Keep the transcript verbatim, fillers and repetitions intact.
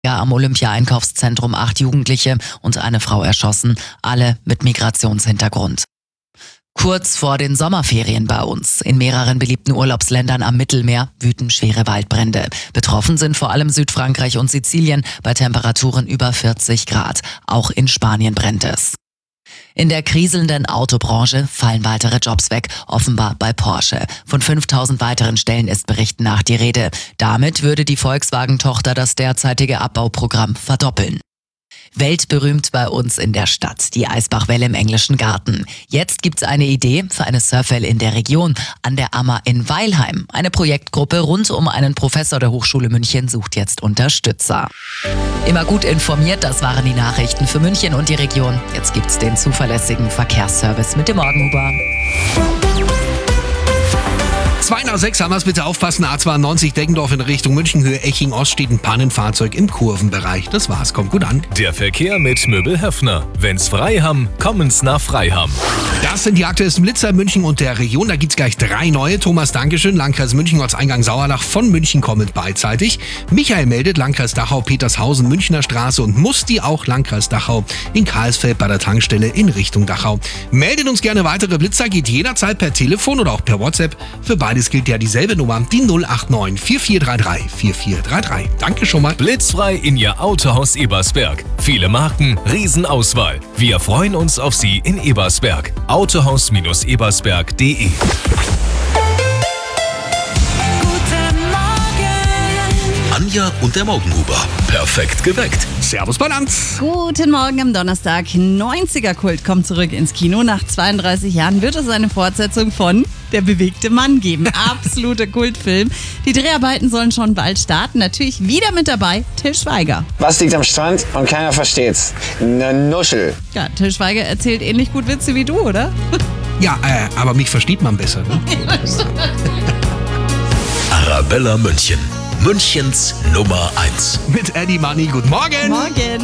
Ja, am Olympia-Einkaufszentrum acht Jugendliche und eine Frau erschossen, alle mit Migrationshintergrund. Kurz vor den Sommerferien bei uns. In mehreren beliebten Urlaubsländern am Mittelmeer wüten schwere Waldbrände. Betroffen sind vor allem Südfrankreich und Sizilien bei Temperaturen über vierzig Grad. Auch in Spanien brennt es. In der kriselnden Autobranche fallen weitere Jobs weg, offenbar bei Porsche. Von fünftausend weiteren Stellen ist Berichten nach die Rede. Damit würde die Volkswagen-Tochter das derzeitige Abbauprogramm verdoppeln. Weltberühmt bei uns in der Stadt, die Eisbachwelle im Englischen Garten. Jetzt gibt's eine Idee für eine Surfwelle in der Region, an der Ammer in Weilheim. Eine Projektgruppe rund um einen Professor der Hochschule München sucht jetzt Unterstützer. Immer gut informiert, das waren die Nachrichten für München und die Region. Jetzt gibt's den zuverlässigen Verkehrsservice mit dem Morgenhuber. zwei nach sechs haben wir es, bitte aufpassen. A zweiundneunzig Deggendorf in Richtung Münchenhöhe, Eching-Ost steht ein Pannenfahrzeug im Kurvenbereich. Das war's, kommt gut an. Der Verkehr mit Möbel Höffner. Wenn's frei haben, kommen's nach Freiham. Das sind die aktuellsten Blitzer in München und der Region. Da gibt's gleich drei neue. Thomas, Dankeschön. Landkreis München, Ortseingang Sauerlach von München kommend beidseitig. Michael meldet Landkreis Dachau, Petershausen, Münchner Straße und Musti auch Landkreis Dachau in Karlsfeld bei der Tankstelle in Richtung Dachau. Meldet uns gerne weitere Blitzer, geht jederzeit per Telefon oder auch per WhatsApp. Für beides gilt ja dieselbe Nummer, die null acht neun vier vier drei drei vier vier drei drei. Danke schon mal. Blitzfrei in Ihr Autohaus Ebersberg. Viele Marken, Riesenauswahl. Wir freuen uns auf Sie in Ebersberg. autohaus Ebersberg punkt de. Anja und der Morgenhuber. Perfekt geweckt. Servus Ballant. Guten Morgen am Donnerstag. neunziger-Kult kommt zurück ins Kino. Nach zweiunddreißig Jahren wird es eine Fortsetzung von Der bewegte Mann geben. Absoluter Kultfilm. Die Dreharbeiten sollen schon bald starten. Natürlich wieder mit dabei Til Schweiger. Was liegt am Strand und keiner versteht's? Ne Nuschel. Ja, Til Schweiger erzählt ähnlich gut Witze wie du, oder? Ja, äh, aber mich versteht man besser, ne? Arabella München. Münchens Nummer eins. Mit Eddie Money. Guten Morgen. Morgen.